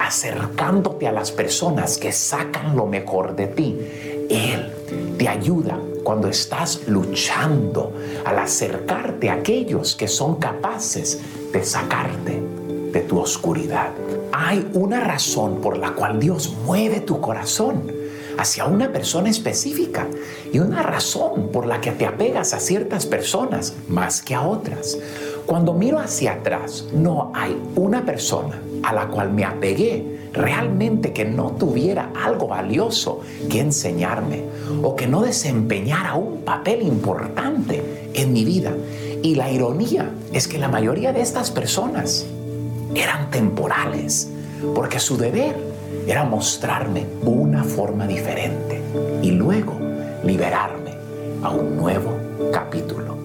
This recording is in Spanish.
acercándote a las personas que sacan lo mejor de ti. Él te ayuda cuando estás luchando al acercarte a aquellos que son capaces de sacarte de tu oscuridad. Hay una razón por la cual Dios mueve tu corazón hacia una persona específica y una razón por la que te apegas a ciertas personas más que a otras. Cuando miro hacia atrás, no hay una persona a la cual me apegué realmente que no tuviera algo valioso que enseñarme o que no desempeñara un papel importante en mi vida. Y la ironía es que la mayoría de estas personas eran temporales, porque su deber era mostrarme una forma diferente y luego liberarme a un nuevo capítulo